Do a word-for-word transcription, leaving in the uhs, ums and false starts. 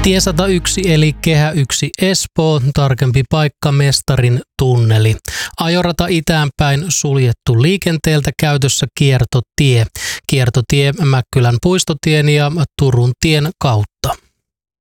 Tie sata yksi eli Kehä yksi Espoo, tarkempi paikka Mestarin tunneli. Ajorata itäänpäin suljettu liikenteeltä, käytössä kiertotie. Kiertotie Mäkkylän puistotien ja Turun tien kautta.